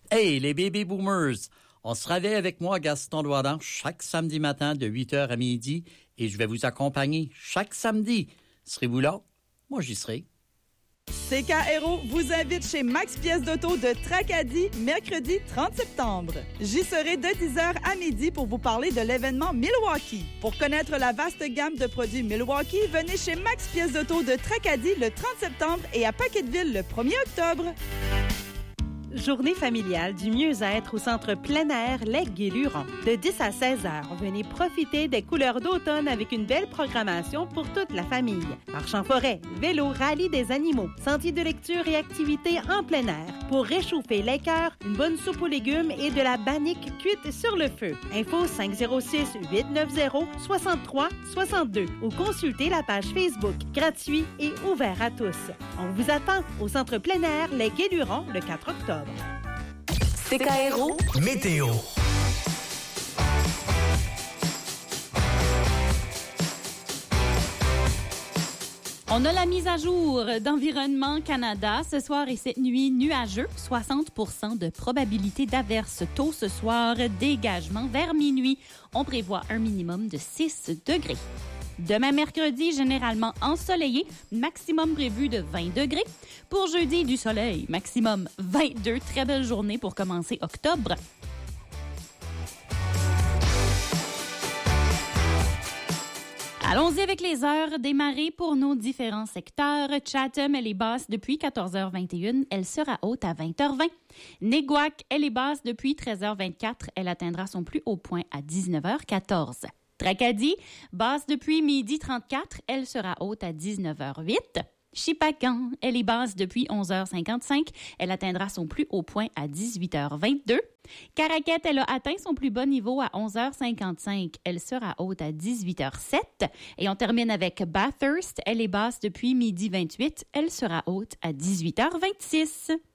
Hey, les baby boomers! On se réveille avec moi, Gaston Doidan, chaque samedi matin de 8h à midi et je vais vous accompagner chaque samedi. Serez-vous là? Moi, j'y serai. CK Aéro vous invite chez Max Pièces d'auto de Tracadie, mercredi 30 septembre. J'y serai de 10h à midi pour vous parler de l'événement Milwaukee. Pour connaître la vaste gamme de produits Milwaukee, venez chez Max Pièces d'auto de Tracadie le 30 septembre et à Paquetteville le 1er octobre. Journée familiale du mieux-être au centre plein air Les Guélurons. De 10 à 16 heures, venez profiter des couleurs d'automne avec une belle programmation pour toute la famille. Marche en forêt, vélo, rallye des animaux, sentiers de lecture et activités en plein air. Pour réchauffer les cœurs, une bonne soupe aux légumes et de la bannique cuite sur le feu. Info 506-890-6362 ou consultez la page Facebook, gratuit et ouvert à tous. On vous attend au centre plein air Les Guélurons le 4 octobre. CK Aéro Météo. On a la mise à jour d'Environnement Canada. Ce soir et cette nuit, nuageux, 60% de probabilité d'averse tôt ce soir, dégagement vers minuit. On prévoit un minimum de 6 degrés. Demain mercredi, généralement ensoleillé, maximum prévu de 20 degrés. Pour jeudi, du soleil, maximum 22. Très belle journée pour commencer octobre. Allons-y avec les heures des marées pour nos différents secteurs. Chatham, elle est basse depuis 14h21. Elle sera haute à 20h20. Neguac, elle est basse depuis 13h24. Elle atteindra son plus haut point à 19h14. Tracadie, basse depuis midi 34. Elle sera haute à 19h08. Chipacan, elle est basse depuis 11h55. Elle atteindra son plus haut point à 18h22. Caraquette, elle a atteint son plus bas niveau à 11h55. Elle sera haute à 18h07. Et on termine avec Bathurst. Elle est basse depuis midi 28. Elle sera haute à 18h26.